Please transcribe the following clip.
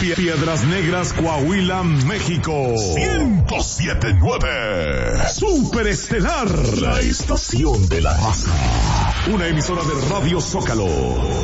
Piedras Negras, Coahuila, México. 107.9. Superestelar. La estación de la raza. Una emisora de Radio Zócalo.